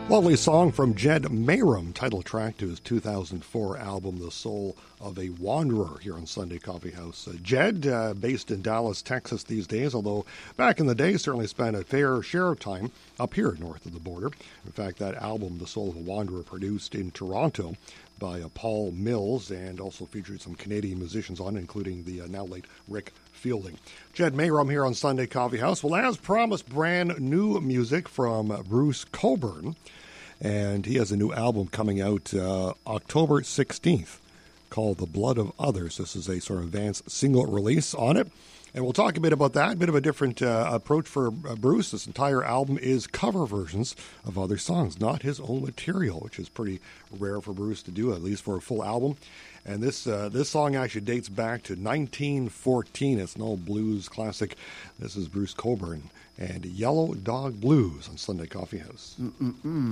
Lovely song from Jed Mayram, title track to his 2004 album, The Soul of a Wanderer, here on Sunday Coffee House. Jed, based in Dallas, Texas these days, although back in the day certainly spent a fair share of time up here north of the border. In fact, that album, The Soul of a Wanderer, produced in Toronto by Paul Mills, and also featured some Canadian musicians on, including the now late Rick Fielding. Jed Mayram here on Sunday Coffee House. Well, as promised, brand new music from Bruce Cockburn. And he has a new album coming out October 16th called The Blood of Others. This is a sort of advanced single release on it. And we'll talk a bit about that, a bit of a different approach for Bruce. This entire album is cover versions of other songs, not his own material, which is pretty rare for Bruce to do, at least for a full album. And this song actually dates back to 1914. It's an old blues classic. This is Bruce Cockburn and Yellow Dog Blues on Sunday Coffee House.